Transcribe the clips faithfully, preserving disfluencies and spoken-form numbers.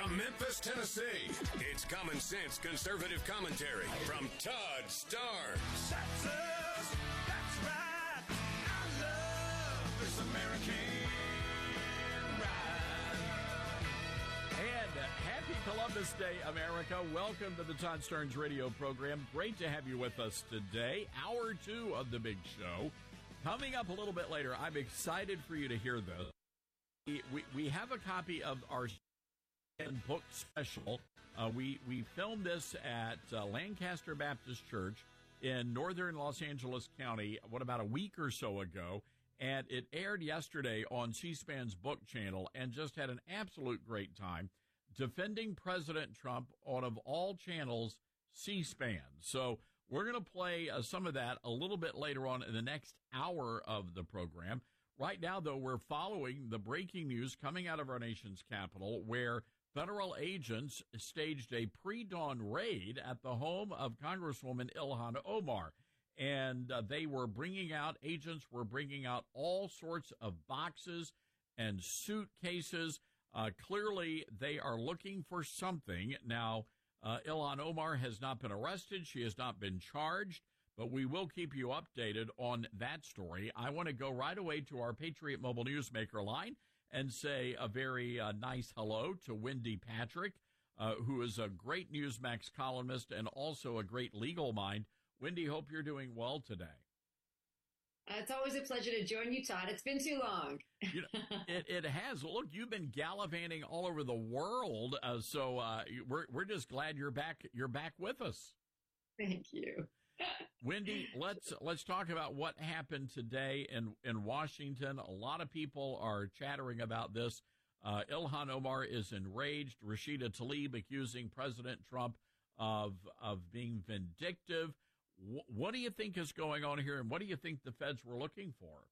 From Memphis, Tennessee, it's Common Sense Conservative Commentary from Todd Starnes. That's us. That's right. I love this American ride. And happy Columbus Day, America. Welcome to the Todd Starnes radio program. Great to have you with us today. Hour two of the big show. Coming up a little bit later, I'm excited for you to hear this. We, we have a copy of our book special. Uh, we, we filmed this at uh, Lancaster Baptist Church in northern Los Angeles County, what, about a week or so ago, and it aired yesterday on C-SPAN's book channel and just had an absolute great time defending President Trump on, of all channels, C-SPAN. So we're going to play uh, some of that a little bit later on in the next hour of the program. Right now, though, we're following the breaking news coming out of our nation's capital where federal agents staged a pre-dawn raid at the home of Congresswoman Ilhan Omar. And uh, they were bringing out, agents were bringing out all sorts of boxes and suitcases. Uh, clearly, they are looking for something. Now, uh, Ilhan Omar has not been arrested. She has not been charged. But we will keep you updated on that story. I want to go right away to our Patriot Mobile Newsmaker line and say a very uh, nice hello to Wendy Patrick, uh, who is a great Newsmax columnist and also a great legal mind. Wendy, hope you're doing well today. Uh, it's always a pleasure to join you, Todd. It's been too long. you know, it, it has. Look, you've been gallivanting all over the world, uh, so uh, we're we're just glad you're back. You're back with us. Thank you. Wendy, let's let's talk about what happened today in, in Washington. A lot of people are chattering about this. Uh, Ilhan Omar is enraged. Rashida Tlaib accusing President Trump of of being vindictive. W- what do you think is going on here, and what do you think the feds were looking for?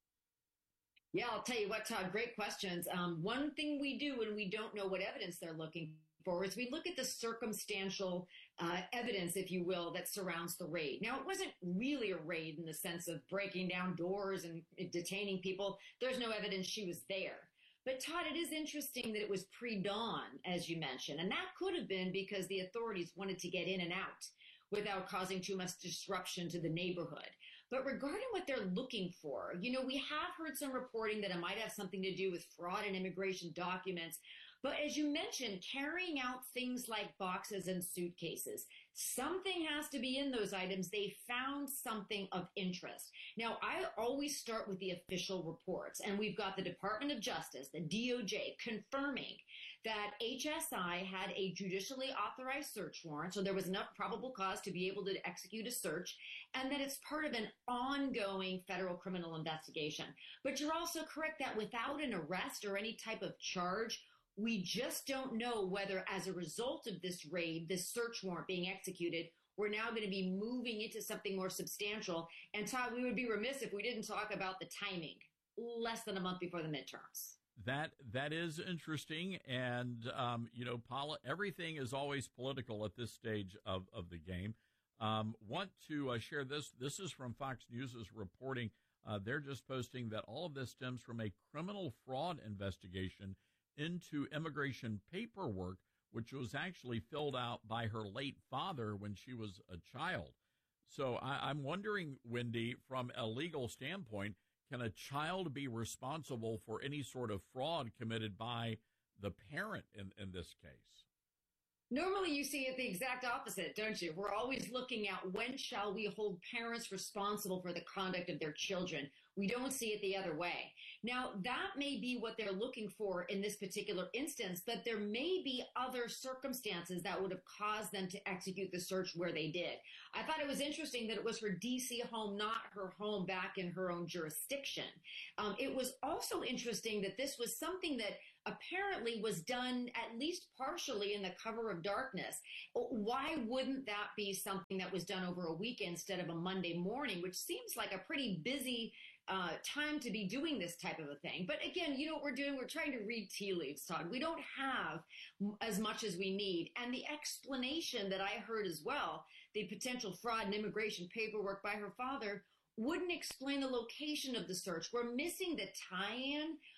Yeah, I'll tell you what, Todd, great questions. Um, one thing we do when we don't know what evidence they're looking for is we look at the circumstantial uh, evidence, if you will, that surrounds the raid. Now, it wasn't really a raid in the sense of breaking down doors and detaining people. There's no evidence she was there. But, Todd, it is interesting that it was pre-dawn, as you mentioned, and that could have been because the authorities wanted to get in and out without causing too much disruption to the neighborhood. But regarding what they're looking for, you know, we have heard some reporting that it might have something to do with fraud in immigration documents. But as you mentioned, carrying out things like boxes and suitcases, something has to be in those items. They found something of interest. Now, I always start with the official reports, and we've got the Department of Justice, the D O J, confirming that H S I had a judicially authorized search warrant, so there was enough probable cause to be able to execute a search, and that it's part of an ongoing federal criminal investigation. But you're also correct that without an arrest or any type of charge, we just don't know whether, as a result of this raid, this search warrant being executed, we're now going to be moving into something more substantial. And Todd, we would be remiss if we didn't talk about the timing. Less than a month before the midterms. That that is interesting, and um, you know, poli- everything is always political at this stage of of the game. Um, want to uh, share this? This is from Fox News' reporting. Uh, they're just posting that all of this stems from a criminal fraud investigation into immigration paperwork, which was actually filled out by her late father when she was a child. So I, I'm wondering, Wendy, from a legal standpoint, can a child be responsible for any sort of fraud committed by the parent in, in this case? Normally you see it the exact opposite, don't you? We're always looking at when shall we hold parents responsible for the conduct of their children. We don't see it the other way. Now, that may be what they're looking for in this particular instance, but there may be other circumstances that would have caused them to execute the search where they did. I thought it was interesting that it was her D C home, not her home back in her own jurisdiction. Um, it was also interesting that this was something that apparently was done at least partially in the cover of darkness. Why wouldn't that be something that was done over a weekend instead of a Monday morning, which seems like a pretty busy uh, time to be doing this type of a thing? But again, you know what we're doing? We're trying to read tea leaves, Todd. We don't have as much as we need. And the explanation that I heard as well, the potential fraud and immigration paperwork by her father, wouldn't explain the location of the search. We're missing the tie-in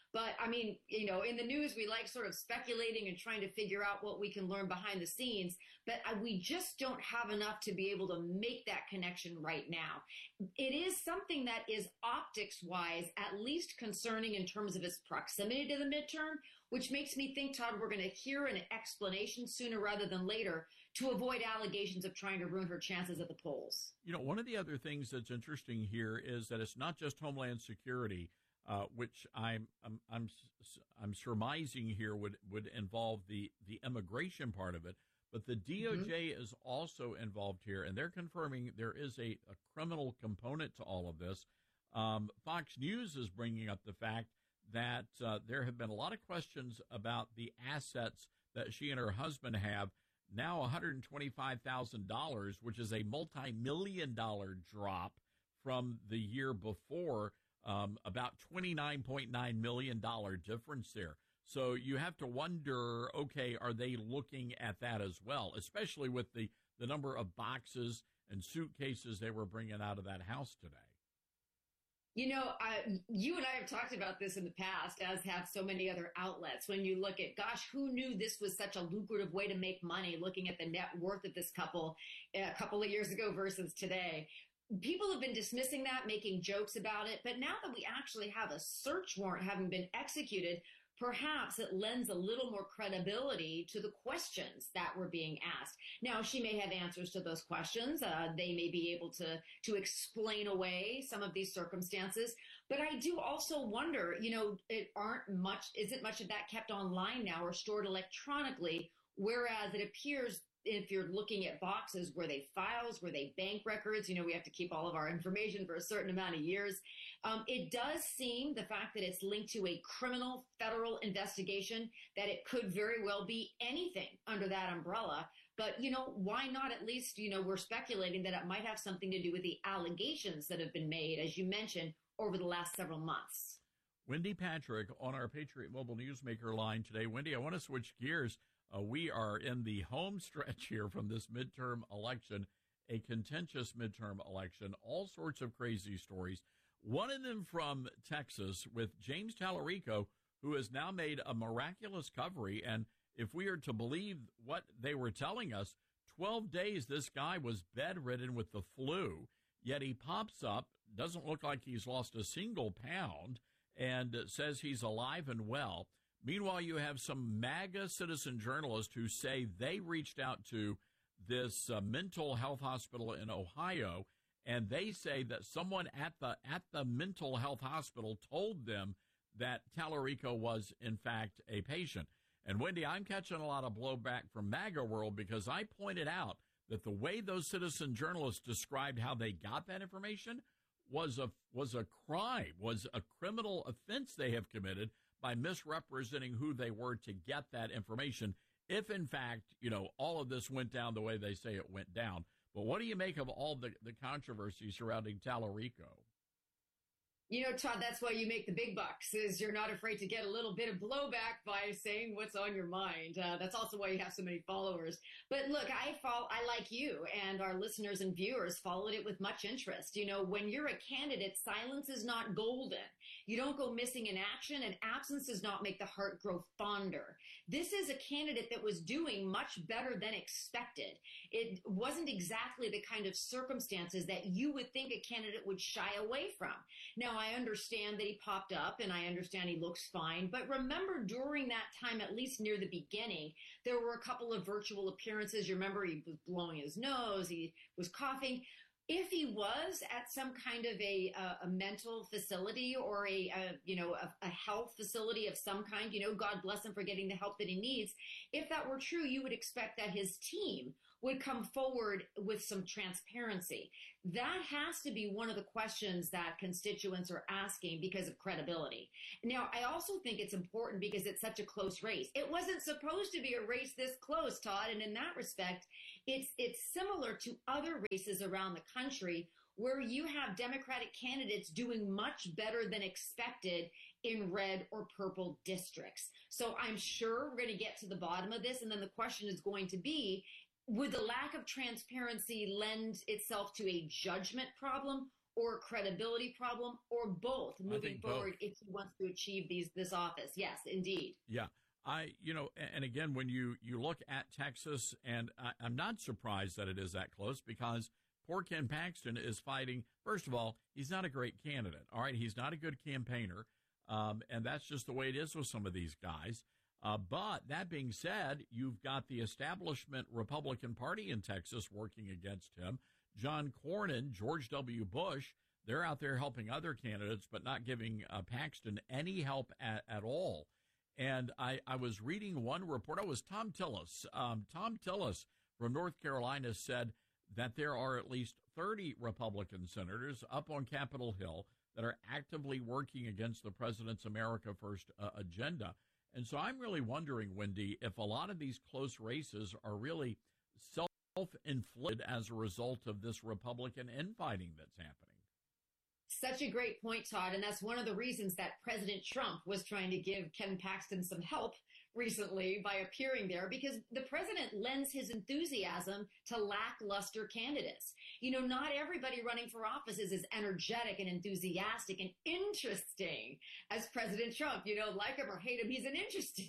But I mean, you know, in the news, we like sort of speculating and trying to figure out what we can learn behind the scenes, but we just don't have enough to be able to make that connection right now. It is something that is optics wise, at least concerning in terms of its proximity to the midterm, which makes me think, Todd, we're going to hear an explanation sooner rather than later to avoid allegations of trying to ruin her chances at the polls. You know, one of the other things that's interesting here is that it's not just Homeland Security, uh, which I'm, I'm I'm I'm surmising here would, would involve the, the immigration part of it, but the D O J mm-hmm. is also involved here, and they're confirming there is a, a criminal component to all of this. Um, Fox News is bringing up the fact that uh, there have been a lot of questions about the assets that she and her husband have. Now one hundred twenty-five thousand dollars, which is a multi-million dollar drop from the year before, um, about twenty-nine point nine million dollars difference there. So you have to wonder, okay, are they looking at that as well, especially with the, the number of boxes and suitcases they were bringing out of that house today? You know, I, you and I have talked about this in the past, as have so many other outlets. When you look at, gosh, who knew this was such a lucrative way to make money, looking at the net worth of this couple a couple of years ago versus today. People have been dismissing that, making jokes about it. But now that we actually have a search warrant having been executed, perhaps it lends a little more credibility to the questions that were being asked. Now, she may have answers to those questions. Uh, they may be able to, to explain away some of these circumstances. But I do also wonder, you know, it aren't much, isn't much of that kept online now or stored electronically, whereas it appears if you're looking at boxes, were they files, were they bank records? You know, we have to keep all of our information for a certain amount of years. Um, it does seem, the fact that it's linked to a criminal federal investigation, that it could very well be anything under that umbrella. But, you know, why not at least, you know, we're speculating that it might have something to do with the allegations that have been made, as you mentioned, over the last several months. Wendy Patrick on our Patriot Mobile Newsmaker line today. Wendy, I want to switch gears. Uh, we are in the home stretch here from this midterm election, a contentious midterm election, all sorts of crazy stories. One of them from Texas with James Tallarico, who has now made a miraculous recovery. And if we are to believe what they were telling us, twelve days this guy was bedridden with the flu, yet he pops up, doesn't look like he's lost a single pound, and says he's alive and well. Meanwhile, you have some MAGA citizen journalists who say they reached out to this uh, mental health hospital in Ohio, and they say that someone at the at the mental health hospital told them that Tallarico was, in fact, a patient. And, Wendy, I'm catching a lot of blowback from MAGA world because I pointed out that the way those citizen journalists described how they got that information was a was a crime, was a criminal offense they have committed by misrepresenting who they were to get that information, if, in fact, you know, all of this went down the way they say it went down. But what do you make of all the, the controversy surrounding Tallarico? You know, Todd, that's why you make the big bucks, is you're not afraid to get a little bit of blowback by saying what's on your mind. Uh, that's also why you have so many followers. But look, I follow, I like you and our listeners and viewers followed it with much interest. You know, when you're a candidate, silence is not golden. You don't go missing in action, and absence does not make the heart grow fonder. This is a candidate that was doing much better than expected. It wasn't exactly the kind of circumstances that you would think a candidate would shy away from. Now, I understand that he popped up, and I understand he looks fine. But remember, during that time, at least near the beginning, there were a couple of virtual appearances. You remember he was blowing his nose, he was coughing. If he was at some kind of a, a, a mental facility or a, a you know, a, a health facility of some kind, you know, God bless him for getting the help that he needs. If that were true, you would expect that his team would come forward with some transparency. That has to be one of the questions that constituents are asking because of credibility. Now, I also think it's important because it's such a close race. It wasn't supposed to be a race this close, Todd, and in that respect, it's it's similar to other races around the country where you have Democratic candidates doing much better than expected in red or purple districts. So I'm sure we're going to get to the bottom of this, and then the question is going to be, would the lack of transparency lend itself to a judgment problem, or a credibility problem, or both moving forward both. if he wants to achieve these this office. Yes, indeed. Yeah. I, you know, and again, when you, you look at Texas, and I, I'm not surprised that it is that close, because poor Ken Paxton is fighting. First of all, he's not a great candidate. All right. He's not a good campaigner. Um, and that's just the way it is with some of these guys. Uh, but that being said, you've got the establishment Republican Party in Texas working against him. John Cornyn, George W. Bush, they're out there helping other candidates, but not giving uh, Paxton any help at, at all. And I, I was reading one report. Oh, it was Tom Tillis. Um, Tom Tillis from North Carolina said that there are at least thirty Republican senators up on Capitol Hill that are actively working against the president's America First uh, agenda. And so I'm really wondering, Wendy, if a lot of these close races are really self-inflicted as a result of this Republican infighting that's happening. Such a great point, Todd. And that's one of the reasons that President Trump was trying to give Ken Paxton some help recently by appearing there, because the president lends his enthusiasm to lackluster candidates. You know, not everybody running for office is as energetic and enthusiastic and interesting as President Trump. You know, like him or hate him, he's an interesting.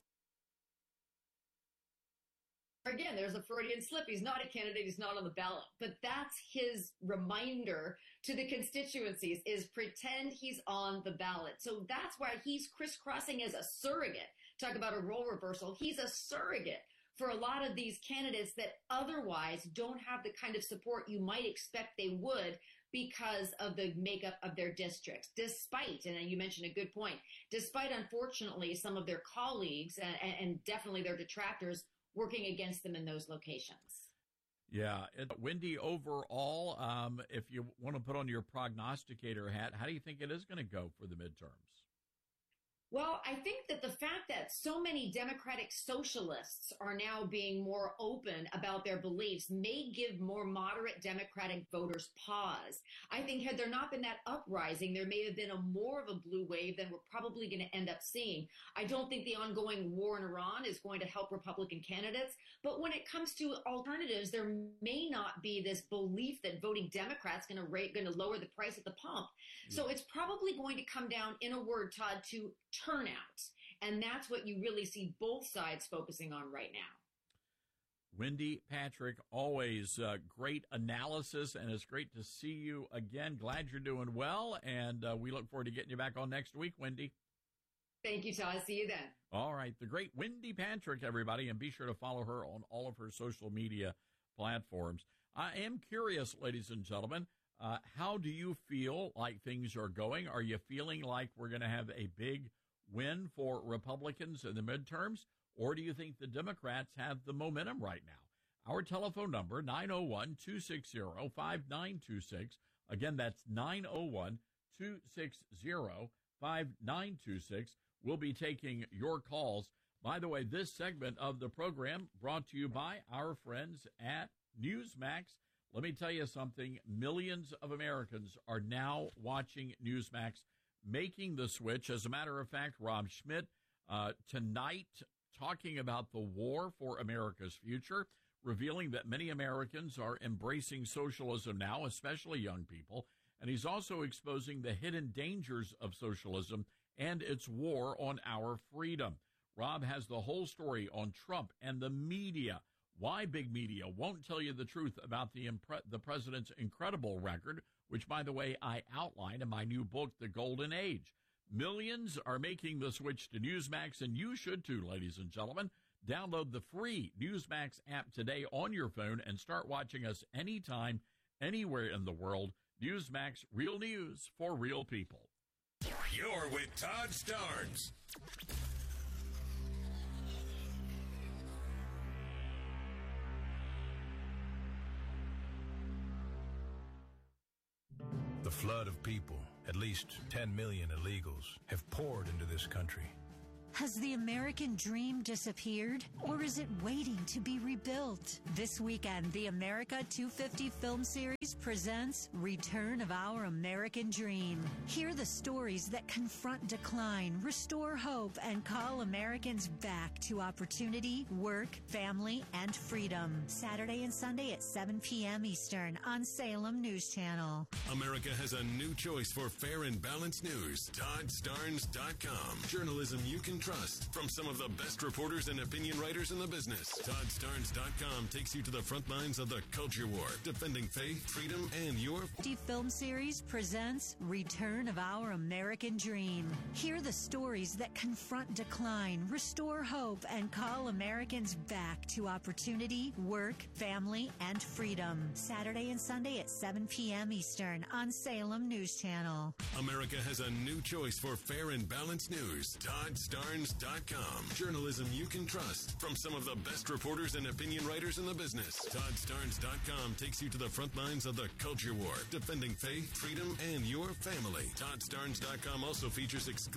Again, there's a Freudian slip. He's not a candidate. He's not on the ballot. But that's his reminder to the constituencies, is pretend he's on the ballot. So that's why he's crisscrossing as a surrogate. Talk about a role reversal. He's a surrogate for a lot of these candidates that otherwise don't have the kind of support you might expect they would because of the makeup of their districts, despite, and you mentioned a good point, despite, unfortunately, some of their colleagues and, and definitely their detractors working against them in those locations. Yeah. And Wendy, overall, um, if you want to put on your prognosticator hat, how do you think it is going to go for the midterms? Well, I think that the fact that so many Democratic socialists are now being more open about their beliefs may give more moderate Democratic voters pause. I think had there not been that uprising, there may have been a more of a blue wave than we're probably going to end up seeing. I don't think the ongoing war in Iran is going to help Republican candidates, but when it comes to alternatives, there may not be this belief that voting Democrats going to rate, going to lower the price at the pump. Yeah. So it's probably going to come down, in a word, Todd, to turnout. And that's what you really see both sides focusing on right now. Wendy Patrick, always uh, great analysis, and it's great to see you again. Glad you're doing well, and uh, we look forward to getting you back on next week, Wendy. Thank you, Todd. See you then. All right. The great Wendy Patrick, everybody, and be sure to follow her on all of her social media platforms. I am curious, ladies and gentlemen, uh, how do you feel like things are going? Are you feeling like we're going to have a big win for Republicans in the midterms, or do you think the Democrats have the momentum right now? Our telephone number, nine oh one, two six zero, five nine two six. Again, that's nine oh one, two six zero, five nine two six. We'll be taking your calls. By the way, this segment of the program brought to you by our friends at Newsmax. Let me tell you something. Millions of Americans are now watching Newsmax, making the switch. As a matter of fact, Rob Schmidt, uh, tonight, talking about the war for America's future, revealing that many Americans are embracing socialism now, especially young people. And he's also exposing the hidden dangers of socialism and its war on our freedom. Rob has the whole story on Trump and the media, why big media won't tell you the truth about the impre- the president's incredible record, which, by the way, I outline in my new book, The Golden Age. Millions are making the switch to Newsmax, and you should too, ladies and gentlemen. Download the free Newsmax app today on your phone and start watching us anytime, anywhere in the world. Newsmax, real news for real people. You're with Todd Starnes. The flood of people, at least ten million illegals, have poured into this country. Has the American dream disappeared, or is it waiting to be rebuilt? This weekend, the America two fifty film series presents Return of Our American Dream. Hear the stories that confront decline, restore hope, and call Americans back to opportunity, work, family, and freedom. Saturday and Sunday at seven p.m. Eastern on Salem News Channel. America has a new choice for fair and balanced news. Todd Starnes dot com. Journalism you can trust from some of the best reporters and opinion writers in the business. Todd Starnes dot com takes you to the front lines of the culture war, defending faith, freedom, and your The film series presents Return of Our American Dream. Hear the stories that confront decline, restore hope, and call Americans back to opportunity, work, family, and freedom. Saturday and Sunday at seven p.m. Eastern on Salem News Channel. America has a new choice for fair and balanced news. Todd Starnes dot com. Journalism you can trust from some of the best reporters and opinion writers in the business. Todd Starnes dot com takes you to the front lines of the culture war, defending faith, freedom, and your family. Todd Starnes dot com also features exclusive